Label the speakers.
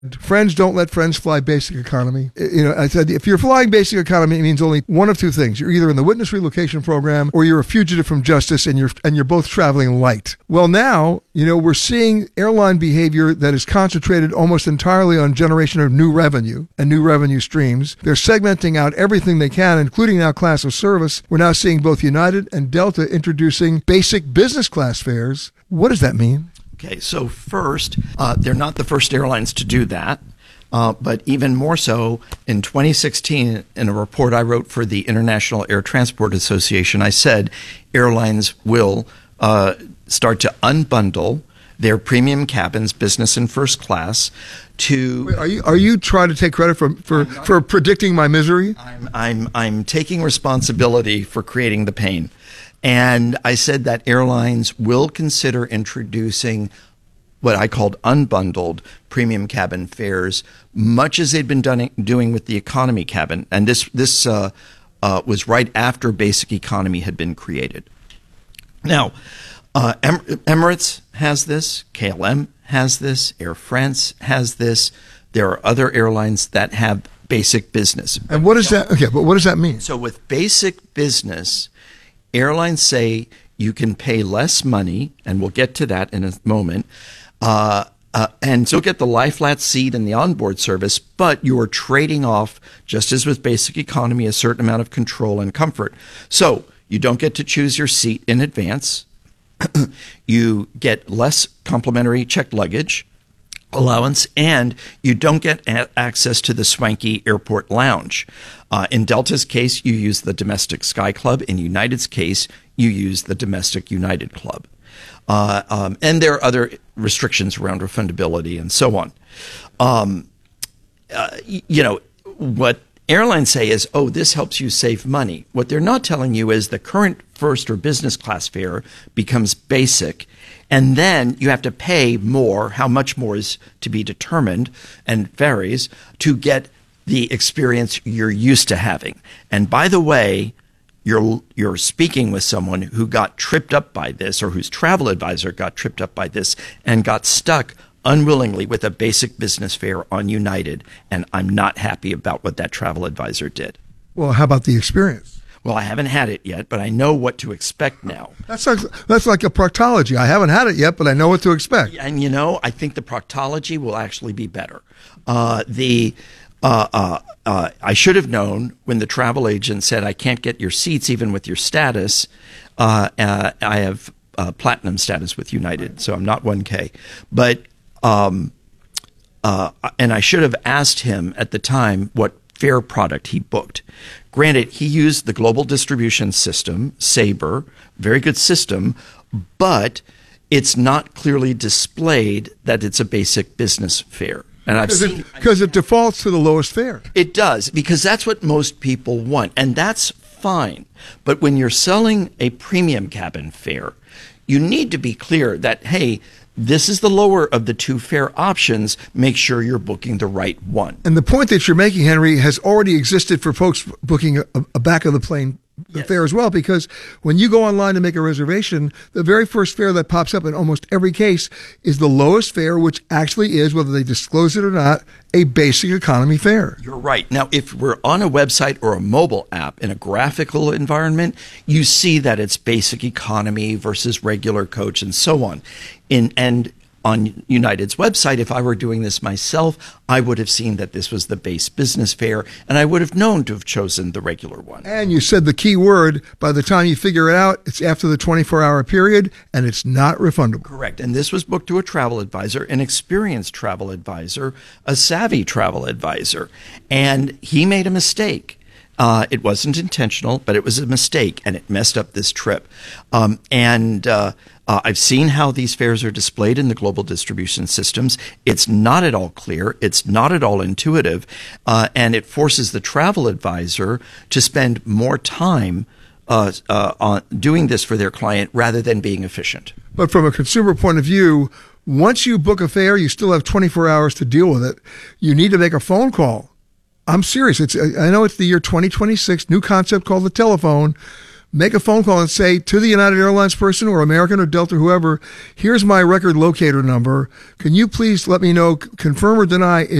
Speaker 1: Friends don't let friends fly basic economy. I said, if you're flying basic economy, it means only one of two things. You're either in the witness relocation program or you're a fugitive from justice and you're both traveling light. Well, now, we're seeing airline behavior that is concentrated almost entirely on generation of new revenue and new revenue streams. They're segmenting out everything they can, including now class of service. We're now seeing both United and Delta introducing basic business class fares. What does that mean?
Speaker 2: Okay, so first, they're not the first airlines to do that, but even more so, in 2016, in a report I wrote for the International Air Transport Association, I said airlines will start to unbundle their premium cabins, business and first class, to...
Speaker 1: Wait, are you trying to take credit for predicting my misery?
Speaker 2: I'm taking responsibility for creating the pain. And I said that airlines will consider introducing what I called unbundled premium cabin fares, much as they'd been doing with the economy cabin. And this was right after basic economy had been created. Now, Emirates has this, KLM has this, Air France has this. There are other airlines that have basic business.
Speaker 1: And what is that? Okay, but what does that mean?
Speaker 2: So with basic business, airlines say you can pay less money, and we'll get to that in a moment, and still get the lie-flat seat and the onboard service, but you are trading off, just as with basic economy, a certain amount of control and comfort. So you don't get to choose your seat in advance. You get less complimentary checked luggage allowance, and you don't get access to the swanky airport lounge. In Delta's case, you use the domestic Sky Club. In United's case, you use the domestic United Club. And there are other restrictions around refundability and so on. What airlines say is, oh, this helps you save money. What they're not telling you is the current first or business class fare becomes basic, and then you have to pay more. How much more is to be determined and varies to get the experience you're used to having. And by the way, you're speaking with someone who got tripped up by this, or whose travel advisor got tripped up by this and got stuck unwillingly with a basic business fare on United. And I'm not happy about what that travel advisor did.
Speaker 1: Well, how about the experience?
Speaker 2: Well, I haven't had it yet, but I know what to expect now.
Speaker 1: That's like a proctology. I haven't had it yet, but I know what to expect.
Speaker 2: And I think the proctology will actually be better. I should have known when the travel agent said, I can't get your seats even with your status. I have platinum status with United, so I'm not 1K. But and I should have asked him at the time what fare product he booked. Granted, he used the global distribution system, Sabre, very good system, but it's not clearly displayed that it's a basic business fare. And I've seen
Speaker 1: because it defaults to the lowest fare.
Speaker 2: It does, because that's what most people want, and that's fine. But when you're selling a premium cabin fare, you need to be clear that, hey, this is the lower of the two fare options. Make sure you're booking the right one.
Speaker 1: And the point that you're making, Henry, has already existed for folks booking a back of the plane fare as well, because when you go online to make a reservation, the very first fare that pops up in almost every case is the lowest fare, which actually is, whether they disclose it or not, a basic economy fare.
Speaker 2: You're right. Now, if we're on a website or a mobile app in a graphical environment, you see that it's basic economy versus regular coach and so on. And on United's website, if I were doing this myself, I would have seen that this was the base business fare, and I would have known to have chosen the regular one.
Speaker 1: And you said the key word, by the time you figure it out, it's after the 24-hour period, and it's not refundable.
Speaker 2: Correct. And this was booked to a travel advisor, an experienced travel advisor, a savvy travel advisor, and he made a mistake. It wasn't intentional, but it was a mistake, and it messed up this trip. I've seen how these fares are displayed in the global distribution systems. It's not at all clear. It's not at all intuitive. And it forces the travel advisor to spend more time on doing this for their client rather than being efficient.
Speaker 1: But from a consumer point of view, once you book a fare, you still have 24 hours to deal with it. You need to make a phone call. I'm serious. I know it's the year 2026, new concept called the telephone, make a phone call and say to the United Airlines person or American or Delta, whoever, here's my record locator number. Can you please let me know, confirm or deny,